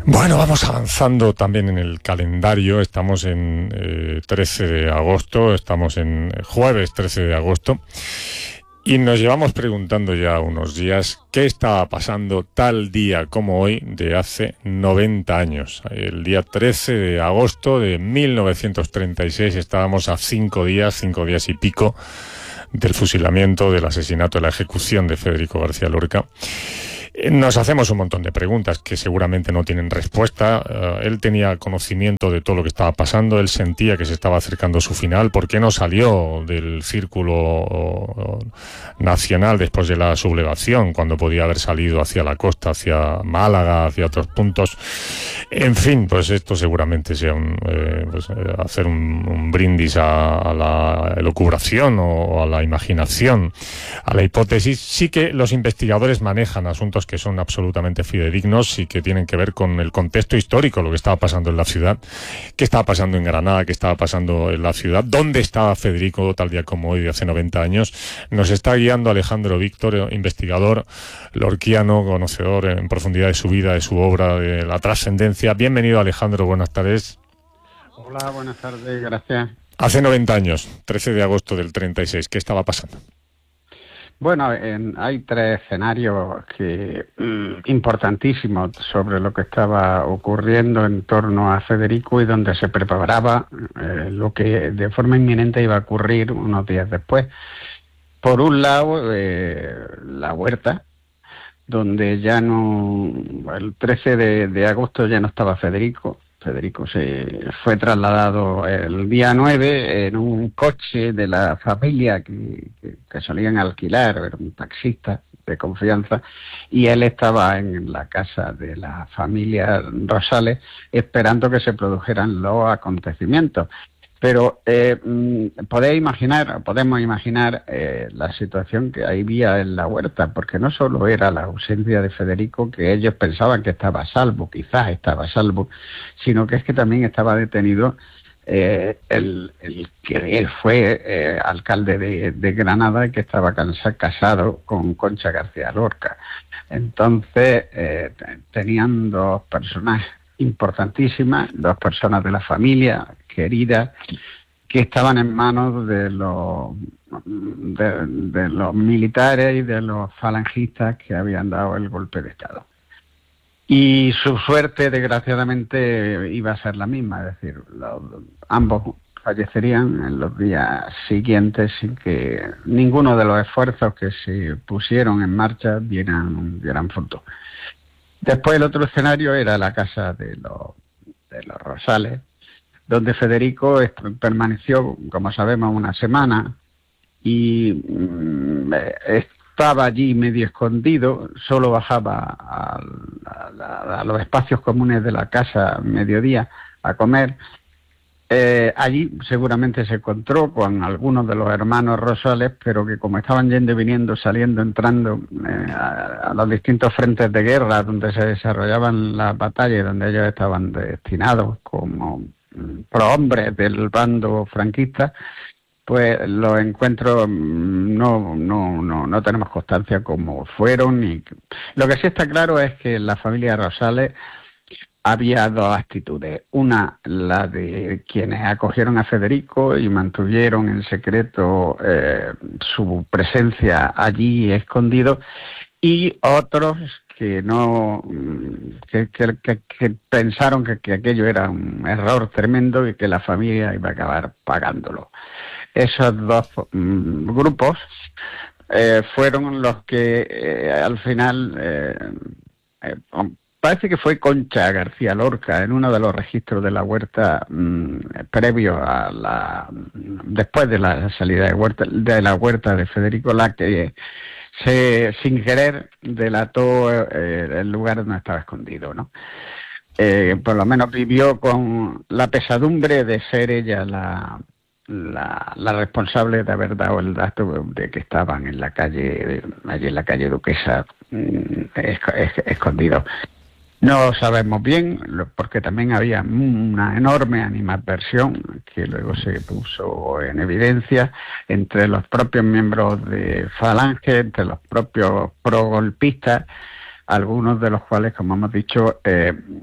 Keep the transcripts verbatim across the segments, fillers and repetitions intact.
Bueno, vamos avanzando también en el calendario. Estamos en eh, trece de agosto, estamos en jueves trece de agosto. Y nos llevamos preguntando ya unos días qué estaba pasando tal día como hoy de hace noventa años. El día trece de agosto de mil novecientos treinta y seis estábamos a cinco días, cinco días y pico del fusilamiento, del asesinato, de la ejecución de Federico García Lorca. Nos hacemos un montón de preguntas que seguramente no tienen respuesta. Uh, él tenía conocimiento de todo lo que estaba pasando, él sentía que se estaba acercando su final. ¿Por qué no salió del círculo uh, nacional después de la sublevación, cuando podía haber salido hacia la costa, hacia Málaga, hacia otros puntos? En fin, pues esto seguramente sea un, eh, pues, eh, hacer un, un brindis a, a la elucubración o a la imaginación, a la hipótesis. Sí que los investigadores manejan asuntos que son absolutamente fidedignos y que tienen que ver con el contexto histórico, lo que estaba pasando en la ciudad, qué estaba pasando en Granada, qué estaba pasando en la ciudad, dónde estaba Federico tal día como hoy de hace noventa años. Nos está guiando Alejandro Víctor, investigador lorquiano, conocedor en profundidad de su vida, de su obra, de la trascendencia. Bienvenido, Alejandro, buenas tardes. Hola, buenas tardes, gracias. Hace noventa años, trece de agosto del treinta y seis, ¿qué estaba pasando? Bueno, en, hay tres escenarios que mm, importantísimos sobre lo que estaba ocurriendo en torno a Federico y donde se preparaba eh, lo que de forma inminente iba a ocurrir unos días después. Por un lado, eh, la huerta, donde ya no, el trece de agosto ya no estaba Federico. Federico se fue trasladado el día nueve en un coche de la familia que, que, que solían alquilar, era un taxista de confianza, y él estaba en la casa de la familia Rosales esperando que se produjeran los acontecimientos. Pero eh, podéis imaginar, podemos imaginar eh, la situación que había en la huerta, porque no solo era la ausencia de Federico, que ellos pensaban que estaba a salvo, quizás estaba a salvo, sino que es que también estaba detenido eh, el, el que él fue eh, alcalde de, de Granada y que estaba casado con Concha García Lorca. Entonces eh, tenían dos personas importantísimas, dos personas de la familia queridas, que estaban en manos de los de, de los militares y de los falangistas que habían dado el golpe de Estado. Y su suerte, desgraciadamente, iba a ser la misma, es decir, los, ambos fallecerían en los días siguientes sin que ninguno de los esfuerzos que se pusieron en marcha dieran, dieran fruto. Después el otro escenario era la casa de los, de los Rosales, donde Federico permaneció, como sabemos, una semana y mm, estaba allí medio escondido, solo bajaba a, a, a los espacios comunes de la casa a mediodía a comer. Eh, allí seguramente se encontró con algunos de los hermanos Rosales, pero que como estaban yendo y viniendo, saliendo, entrando eh, a, a los distintos frentes de guerra donde se desarrollaban las batallas y donde ellos estaban destinados como prohombres del bando franquista, pues los encuentros no, no, no, no tenemos constancia cómo fueron. Y lo que sí está claro es que en la familia Rosales había dos actitudes. Una, la de quienes acogieron a Federico y mantuvieron en secreto eh, su presencia allí escondido, y otros que no que, que, que, que pensaron que, que aquello era un error tremendo y que la familia iba a acabar pagándolo. Esos dos mm, grupos eh, fueron los que eh, al final eh, eh, parece que fue Concha García Lorca en uno de los registros de la huerta mmm, previo a la después de la salida de huerta de la huerta de Federico, la que se sin querer delató eh, el lugar donde estaba escondido, ¿no? Eh, por lo menos vivió con la pesadumbre de ser ella la La, la responsable de haber dado el dato de que estaban en la calle, allí en la calle Duquesa, es, es, escondidos. No sabemos bien, porque también había una enorme animadversión que luego se puso en evidencia entre los propios miembros de Falange, entre los propios progolpistas, algunos de los cuales, como hemos dicho, eh,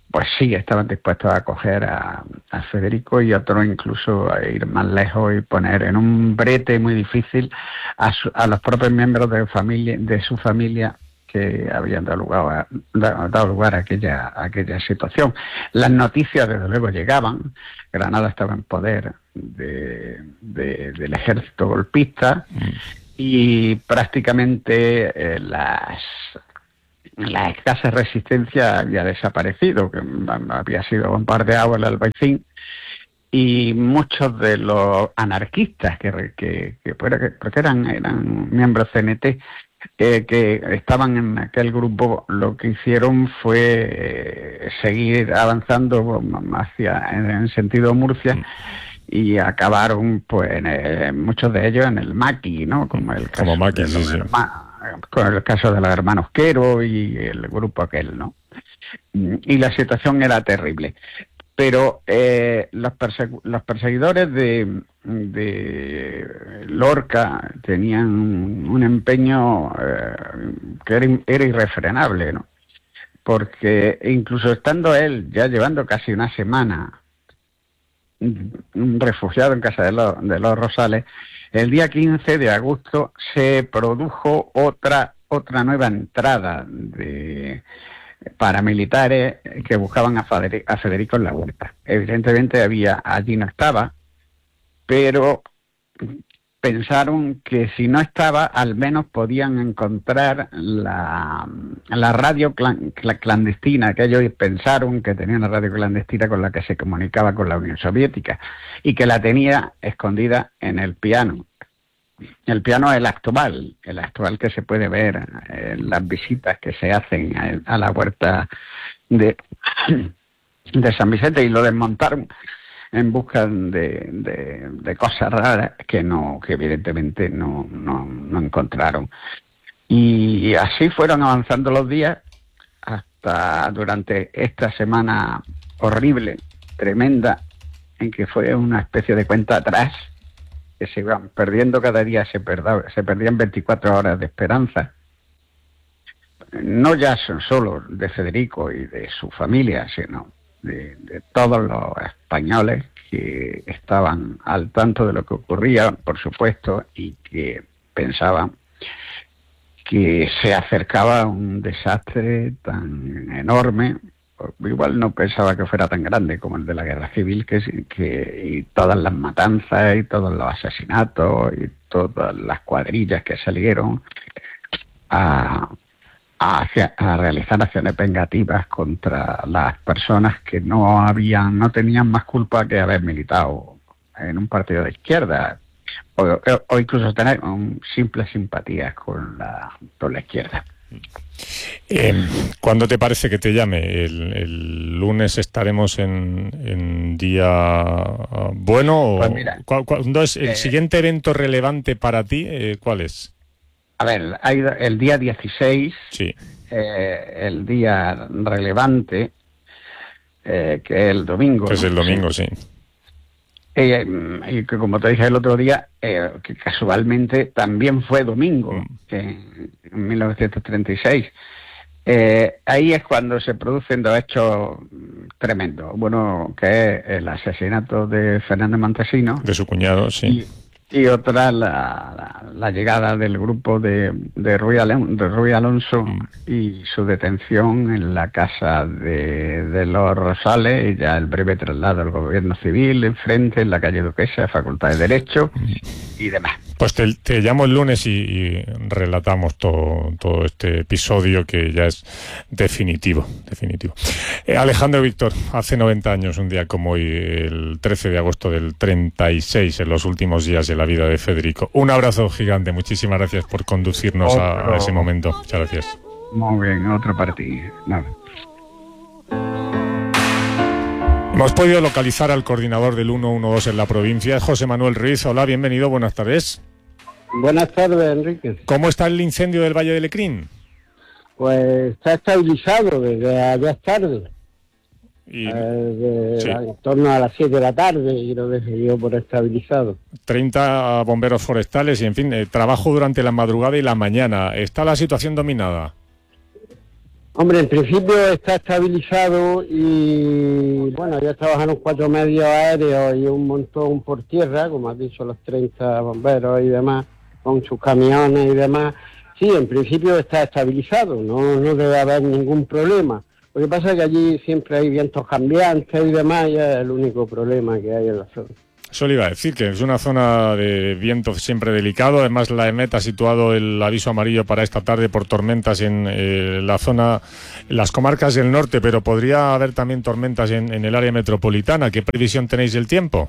pues sí, estaban dispuestos a acoger a, a Federico, y otros incluso a ir más lejos y poner en un brete muy difícil a, su, a los propios miembros de familia, de su familia, que habían dado lugar a, dado lugar a aquella, a aquella situación. Las noticias, desde luego, llegaban. Granada estaba en poder de, de, del ejército golpista, y prácticamente eh, las, la escasa resistencia había desaparecido, que había sido bombardeado el Albaicín, y muchos de los anarquistas que, que, que, porque eran, eran miembros C N T, Eh, que estaban en aquel grupo, lo que hicieron fue eh, seguir avanzando hacia en el sentido Murcia, y acabaron, pues, en el, muchos de ellos en el Maqui, ¿no? Como el caso, Como Maqui, de sí, sí. con el caso de los hermanos Quero y el grupo aquel, ¿no? Y la situación era terrible. Pero eh, los, persegu los perseguidores de, de Lorca tenían un empeño eh, que era, era irrefrenable, ¿no? Porque incluso estando él ya llevando casi una semana refugiado en casa de los, de los Rosales, el día quince de agosto se produjo otra, otra nueva entrada de paramilitares que buscaban a Federico, a Federico en la huerta. Evidentemente había, allí no estaba, pero pensaron que si no estaba, al menos podían encontrar la, la radio clan, clandestina, que ellos pensaron que tenían una radio clandestina con la que se comunicaba con la Unión Soviética, y que la tenía escondida en el piano. El piano es el actual, el actual que se puede ver en las visitas que se hacen a, a la huerta de, de San Vicente, y lo desmontaron en busca de, de, de cosas raras que no, que evidentemente no, no, no encontraron. Y así fueron avanzando los días hasta durante esta semana horrible, tremenda, en que fue una especie de cuenta atrás, que se iban perdiendo cada día, se, perda, se perdían veinticuatro horas de esperanza. No ya son solo de Federico y de su familia, sino de, de todos los españoles que estaban al tanto de lo que ocurría, por supuesto, y que pensaban que se acercaba un desastre tan enorme. Igual no pensaba que fuera tan grande como el de la Guerra Civil, que, que y todas las matanzas y todos los asesinatos y todas las cuadrillas que salieron a, a, a realizar acciones vengativas contra las personas que no habían, no tenían más culpa que haber militado en un partido de izquierda, o, o incluso tener un, simples simpatías con la, con la izquierda. Eh, ¿Cuándo te parece que te llame? ¿El, el lunes estaremos en, en día uh, bueno? Pues mira, ¿cu ¿Cuándo es el eh, siguiente evento relevante para ti? Eh, ¿Cuál es? A ver, hay el día dieciséis, sí. eh, el día relevante, eh, que es el domingo. Que es el domingo, sí. sí. Eh, y que, como te dije el otro día, eh, que casualmente también fue domingo, mm. en, en mil novecientos treinta y seis. Eh, ahí es cuando se producen dos hechos tremendos. Bueno, que es el asesinato de Fernández Montesinos. De su cuñado, sí. Y, y otra, la, la, la llegada del grupo de, de, Ruy, Alon, de Ruy Alonso mm. y su detención en la casa de, de los Rosales, y ya el breve traslado al gobierno civil enfrente, en la calle Duquesa, Facultad de Derecho mm. y demás. Pues te, te llamo el lunes y, y relatamos todo, todo este episodio que ya es definitivo. definitivo. Eh, Alejandro Víctor, hace noventa años, un día como hoy, el trece de agosto del treinta y seis, en los últimos días de la vida de Federico. Un abrazo gigante, muchísimas gracias por conducirnos a, a ese momento. Muchas gracias. Muy bien, otro partido. Nada. Hemos podido localizar al coordinador del ciento doce en la provincia, José Manuel Ruiz. Hola, bienvenido, buenas tardes. Buenas tardes, Enrique. ¿Cómo está el incendio del Valle de Lecrín? Pues está estabilizado desde ayer tarde. Y, eh, de, sí. En torno a las siete de la tarde, y lo dejé yo por estabilizado. treinta bomberos forestales y, en fin, eh, trabajo durante la madrugada y la mañana. ¿Está la situación dominada? Hombre, en principio está estabilizado y bueno, ya trabajaron cuatro medios aéreos y un montón por tierra, como has dicho, los treinta bomberos y demás, con sus camiones y demás. Sí, en principio está estabilizado, no, no debe haber ningún problema. Lo que pasa es que allí siempre hay vientos cambiantes y demás, y es el único problema que hay en la zona. Eso le iba a decir, que es una zona de viento siempre delicado. Además, la EMET ha situado el aviso amarillo para esta tarde por tormentas en eh, la zona, en las comarcas del norte, pero podría haber también tormentas en, en el área metropolitana. ¿Qué previsión tenéis del tiempo?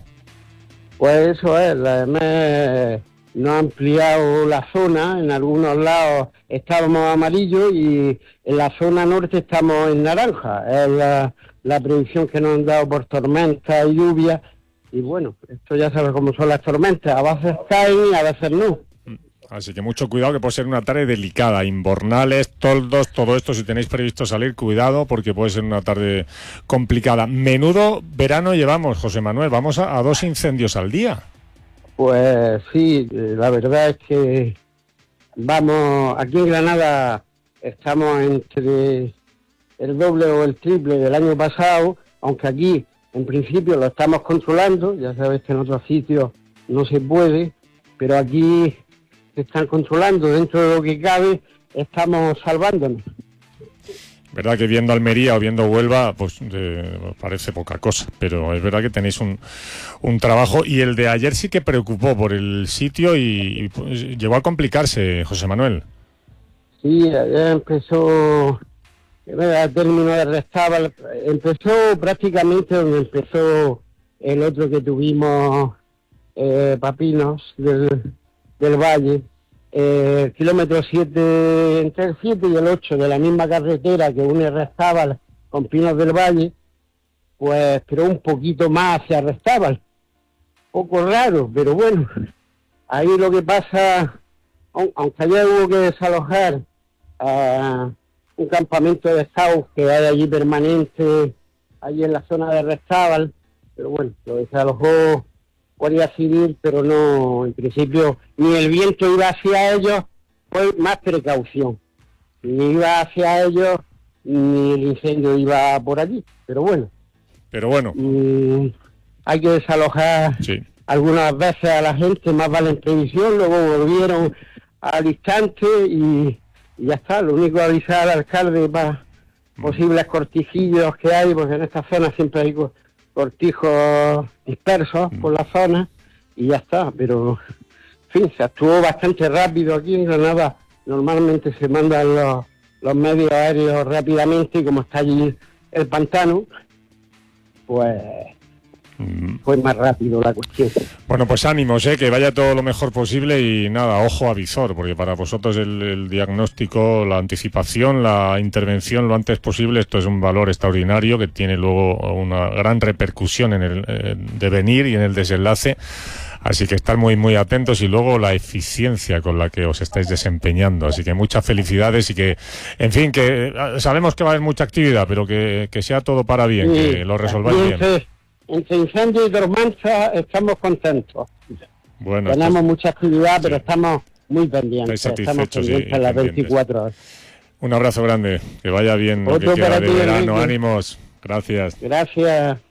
Pues eso es, la EMET no ha ampliado la zona. En algunos lados estábamos amarillos y en la zona norte estamos en naranja. Es la, la previsión que nos han dado por tormentas y lluvias. Y bueno, esto ya sabes cómo son las tormentas, a veces caen y a veces no. Así que mucho cuidado, que puede ser una tarde delicada, invernales, toldos, todo esto, si tenéis previsto salir, cuidado, porque puede ser una tarde complicada. Menudo verano llevamos, José Manuel, vamos a, a dos incendios al día. Pues sí, la verdad es que vamos, aquí en Granada estamos entre el doble o el triple del año pasado, aunque aquí en principio lo estamos controlando. Ya sabes que en otros sitios no se puede, pero aquí se están controlando, dentro de lo que cabe estamos salvándonos. Verdad que viendo Almería o viendo Huelva, pues eh, parece poca cosa, pero es verdad que tenéis un, un trabajo, y el de ayer sí que preocupó por el sitio y, y pues, llegó a complicarse, José Manuel. Sí, ayer empezó, a término de Restábal, empezó prácticamente donde empezó el otro que tuvimos, eh, Papinos, del, del Valle, eh, kilómetro siete, entre el siete y el ocho de la misma carretera que une Restábal con Pinos del Valle, pues pero un poquito más hacia Restábal. Poco raro, pero bueno, ahí lo que pasa, aunque ayer hubo que desalojar a un campamento de scouts que hay allí permanente, allí en la zona de Restábal, pero bueno, lo desalojó Guardia Civil, pero no, en principio, ni el viento iba hacia ellos, fue más precaución, ni iba hacia ellos, ni el incendio iba por allí, pero bueno. Pero bueno. Y hay que desalojar sí. algunas veces a la gente, más vale en previsión, luego volvieron al instante y... y ya está, lo único es avisar al alcalde para posibles cortijillos que hay, porque en esta zona siempre hay cortijos dispersos por la zona, y ya está, pero en fin, se actuó bastante rápido aquí en Granada. Normalmente se mandan los, los medios aéreos rápidamente, y como está allí el pantano, pues fue más rápido la cuestión. Bueno, pues ánimos, ¿eh? Que vaya todo lo mejor posible y nada, ojo a visor, porque para vosotros el, el diagnóstico, la anticipación, la intervención lo antes posible, esto es un valor extraordinario que tiene luego una gran repercusión en el eh, devenir y en el desenlace. Así que estar muy, muy atentos, y luego la eficiencia con la que os estáis desempeñando. Así que muchas felicidades y que, en fin, que sabemos que va a haber mucha actividad, pero que, que sea todo para bien, sí, que lo resolváis bien. bien. Entre incendio y tormenta estamos contentos. Bueno, tenemos esto... mucha actividad, pero sí. estamos muy pendientes. Estamos pendientes a las veinticuatro horas. Un abrazo grande, que vaya bien lo que queda de verano. Ánimos, gracias. Gracias.